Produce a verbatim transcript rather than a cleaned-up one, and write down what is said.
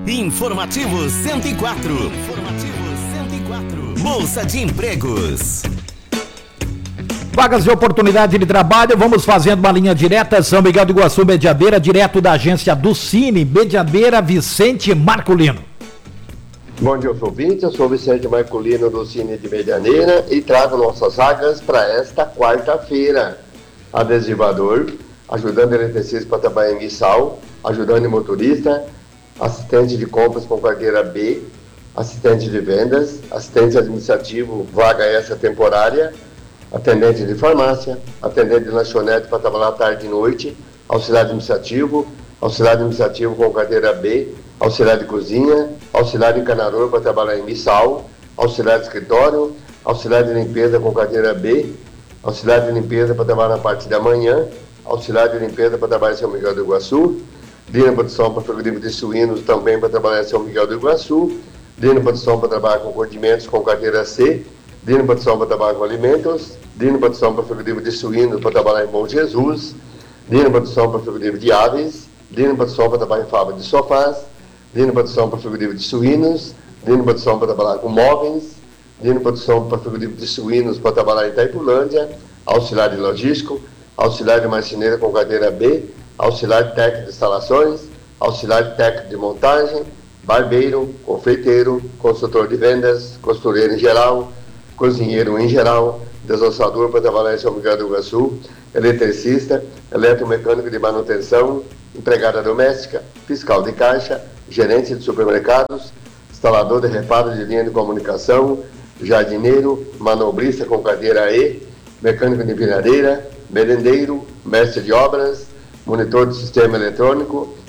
Informativo cento e quatro. Informativo cento e quatro. Bolsa de Empregos. Vagas de oportunidade de trabalho, vamos fazendo uma linha direta, São Miguel do Iguaçu, Medianeira, direto da agência do Cine, Medianeira, Vicente Marculino. Bom dia, eu sou Vicente, eu sou Vicente Marculino do Cine de Medianeira e trago nossas vagas para esta quarta-feira. Adesivador, ajudando eletricista para trabalhar em Missal, ajudando motorista, assistente de compras com carteira B, assistente de vendas, assistente administrativo, vaga essa temporária, atendente de farmácia, atendente de lanchonete para trabalhar tarde e noite, auxiliar administrativo, auxiliar administrativo com carteira B, auxiliar de cozinha, auxiliar de encanador para trabalhar em Missal, auxiliar de escritório, auxiliar de limpeza com carteira B, auxiliar de limpeza para trabalhar na parte da manhã, auxiliar de limpeza para trabalhar em São Miguel do Iguaçu, linha de produção para frigorífico de suínos também para trabalhar em São Miguel do Iguaçu, linha de produção para trabalhar com condimentos com carteira C, linha de produção para trabalhar com alimentos, linha de produção para frigorífico de suínos para trabalhar em Bom Jesus, linha de produção para frigorífico de aves, linha de produção para trabalhar em fábrica de sofás, linha de produção para frigorífico de suínos, linha de produção para trabalhar com móveis, linha de produção para frigorífico de suínos para trabalhar em Itaipulândia, auxiliar de logístico, auxiliar de marceneira com carteira B, auxiliar de técnico de instalações, auxiliar de técnico de montagem, barbeiro, confeiteiro, consultor de vendas, costureiro em geral, cozinheiro em geral, desossador para trabalhar em São Miguel do Iguaçu, eletricista, eletromecânico de manutenção, empregada doméstica, fiscal de caixa, gerente de supermercados, instalador de reparo de linha de comunicação, jardineiro, manobrista com carteira E, mecânico de empilhadeira, merendeiro, mestre de obras, monitor de sistema eletrônico,